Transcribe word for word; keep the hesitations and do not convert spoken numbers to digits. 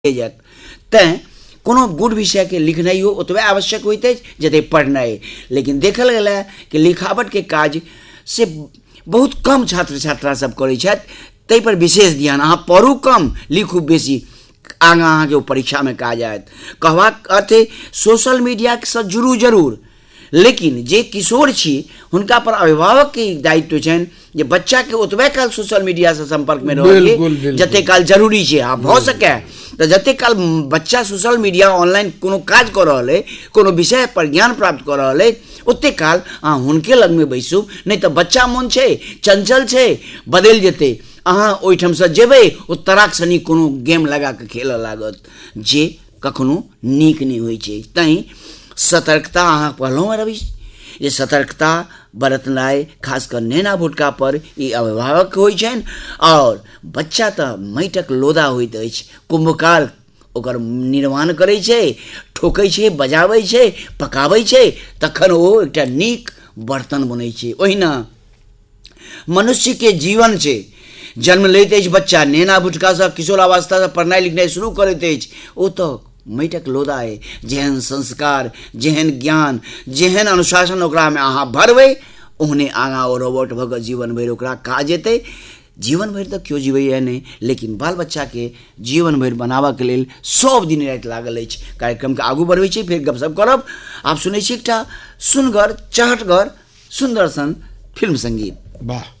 जात तैं कोनो गुड़ विषय के लिखनाई हो ओतबे आवश्यक होइत अछि जते पढ़नाई। लेकिन देखल गेला कि लिखावट के काज से बहुत कम छात्र छात्रा सब करै छथि, तै पर विशेष ध्यान। अहाँ पढ़ू कम लिखू बेसी, आगाँ अहाँके परीक्षा में काज आयत। कहबाक अर्थ सोशल मीडिया से जुड़ू जरूर, लेकिन जे किशोर छी हुनका पर अभिभावक के दायित्व छनि जे बच्चा के ओतबे काल सोशल मीडिया से संपर्क में रहल जते काल जरूरी छै। आ भ सके तो जते काल बच्चा सोशल मीडिया ऑनलाइन कोनो काज कर रहल है, कोनो विषय पर ज्ञान प्राप्त कर रहल है, ओते काल अहाँ हुनके लग में बैसू। नहीं तो बच्चा मन छै, चंचल छै, बदल जेते। अहाँ ओहिठाम से जेबै ओ तराक सनी कोनो गेम लगा के खेल लागत जे कखनो नीक नहीं होइ छै। तैं सतर्कता अहाँ कहलहुँ रवि जे सतर्कता बरतनाइ खासकर नेना भुटका पर ई अभिभावक होइ छनि। और बच्चा तऽ माटिक लोदा होइत अछि, कुंभकार ओकर निर्माण करै छै, ठोकै छै, बजाबै छै, पकाबै छै, तखन ओ एकटा नीक बर्तन बनै छै। ओहिना मनुष्य के जीवन छै, जन्म लैत अछि बच्चा, नेना भुटका से किशोरावस्था से पढ़नाइ लिखनाइ शुरू करैत अछि, ओ तऽ माटिक लोदा है। जेहन संस्कार, जेहन ज्ञान, जेहन अनुशासन ओकरा में अहाँ भरबै, ओहने आगाँ ओ रोबोट भऽ कऽ जीवन भरि ओकरा काज एतै। जीवन भरि तऽ केओ जीवैए नहीं, लेकिन बाल बच्चा के जीवन भरि बनाबऽ के लेल सब दिन राति लागल अछि। कार्यक्रम के आगू बढ़बै छी, फिर गपशप करब। आप सुनै छी एकटा सुनगर, चहटगर, सुंदर सन फिल्म संगीत। वाह।